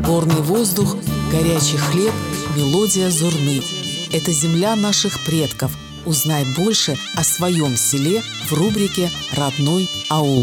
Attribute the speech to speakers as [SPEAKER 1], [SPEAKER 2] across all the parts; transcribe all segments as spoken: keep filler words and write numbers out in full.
[SPEAKER 1] Горный воздух, горячий хлеб, мелодия зурны. Это земля наших предков. Узнай больше о своем селе в рубрике «Родной аул».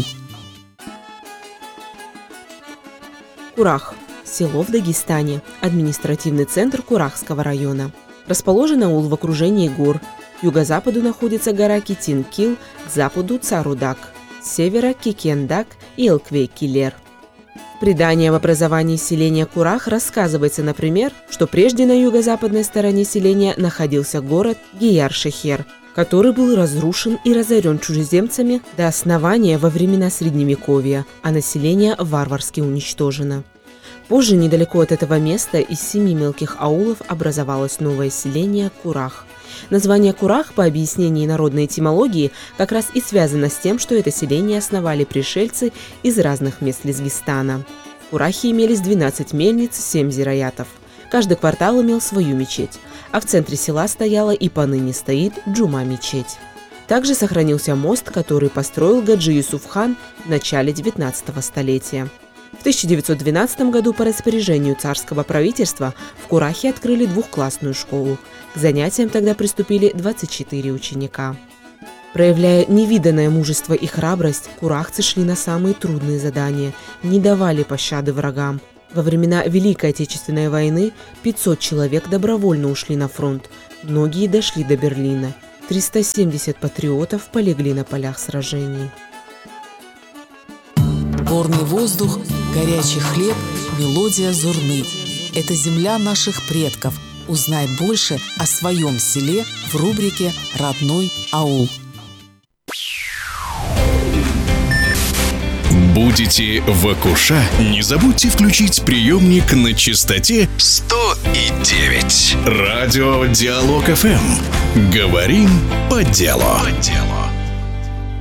[SPEAKER 2] Курах – село в Дагестане, административный центр Курахского района. Расположен аул в окружении гор. К юго-западу находится гора Китин-Кил, к западу – Царудак, с севера – Кикендак и Элквей-Килер. В предании об образовании селения Курах рассказывается, например, что прежде на юго-западной стороне селения находился город Гияр-Шехер, который был разрушен и разорен чужеземцами до основания во времена Средневековья, а население варварски уничтожено. Позже недалеко от этого места из семи мелких аулов образовалось новое селение Курах. Название Курах, по объяснении народной этимологии, как раз и связано с тем, что это селение основали пришельцы из разных мест Лезгистана. В Курахе имелись двенадцать мельниц, семь зираятов. Каждый квартал имел свою мечеть, а в центре села стояла и поныне стоит Джума-мечеть. Также сохранился мост, который построил Гаджи Юсуф-хан в начале девятнадцатого столетия. В тысяча девятьсот двенадцатом году по распоряжению царского правительства в Курахе открыли двухклассную школу. К занятиям тогда приступили двадцать четыре ученика. Проявляя невиданное мужество и храбрость, курахцы шли на самые трудные задания, не давали пощады врагам. Во времена Великой Отечественной войны пятьсот человек добровольно ушли на фронт, многие дошли до Берлина. триста семьдесят патриотов полегли на полях сражений.
[SPEAKER 1] Горный воздух, горячий хлеб, мелодия зурны. Это земля наших предков. Узнай больше о своем селе в рубрике «Родной аул».
[SPEAKER 3] Будете в Акуша? Не забудьте включить приемник на частоте сто и девять. Радио Диалог эф эм. Говорим по делу. По делу.